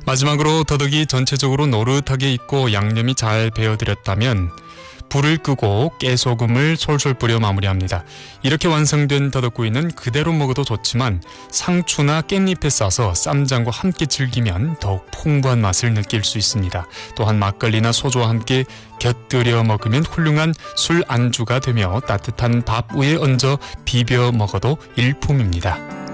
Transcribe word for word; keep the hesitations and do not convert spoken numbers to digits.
마지막으로 더덕이 전체적으로 노릇하게 익고 양념이 잘 배어들었다면 불을 끄고 깨소금을 솔솔 뿌려 마무리합니다. 이렇게 완성된 더덕구이는 그대로 먹어도 좋지만 상추나 깻잎에 싸서 쌈장과 함께 즐기면 더욱 풍부한 맛을 느낄 수 있습니다. 또한 막걸리나 소주와 함께 곁들여 먹으면 훌륭한 술 안주가 되며 따뜻한 밥 위에 얹어 비벼 먹어도 일품입니다.